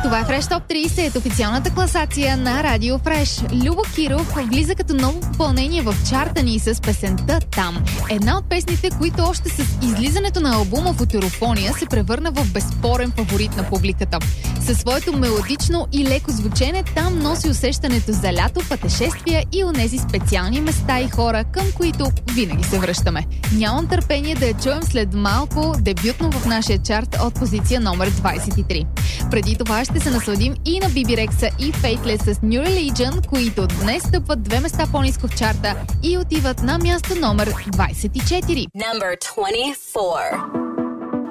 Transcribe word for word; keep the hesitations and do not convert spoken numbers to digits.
Това е Fresh Top трийсет, официалната класация на Радио Фреш. Любо Киров влиза като ново попълнение в чарта ни с песента "Там". Една от песните, които още с излизането на албума "Футурофония" се превърна в безспорен фаворит на публиката. Със своето мелодично и леко звучене "Там" носи усещането за лято, пътешествия и онези специални места и хора, към които винаги се връщаме. Нямам търпение да я чуем след малко, дебютно в нашия чарт от позиция номер двайсет и три. Преди това ще се насладим и на Биби Рекса и Faithless с New Religion, които днес стъпват две места по-ниско в чарта и отиват на място номер двайсет и четири. Number twenty-four.